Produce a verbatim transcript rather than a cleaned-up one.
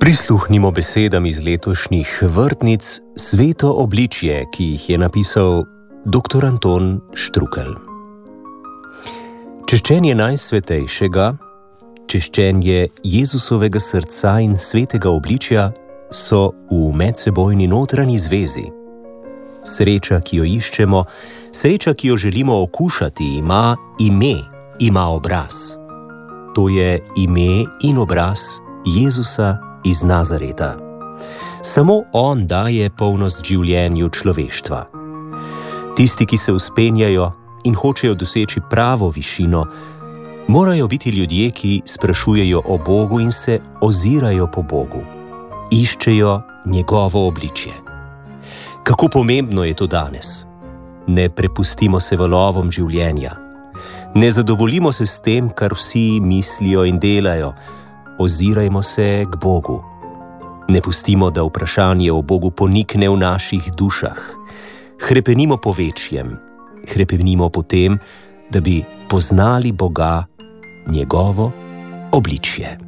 Prisluhnimo besedam iz letošnjih vrtnic Sveto obličje, ki jih je napisal doktor Anton Štrukelj. Češčenje Najsvetejšega, češčenje Jezusovega srca in svetega obličja so v medsebojni notranji zvezi. Sreča, ki jo iščemo, sreča, ki jo želimo okušati, ima ime, ima obraz. To je ime in obraz Jezusa iz Nazareta. Samo on daje polnost življenju človeštva. Tisti, ki se vzpenjajo in hočejo doseči pravo višino, morajo biti ljudje, ki sprašujejo o Bogu in se ozirajo po Bogu. Iščejo njegovo obličje. Kako pomembno je to danes? Ne prepustimo se valovom življenja. Ne zadovoljimo se s tem, kar vsi mislijo in delajo. Ozirajmo se k Bogu. Ne pustimo, da vprašanje o Bogu ponikne v naših dušah. Hrepenimo po večjem. Hrepenimo po tem, da bi poznali Boga, njegovo obličje.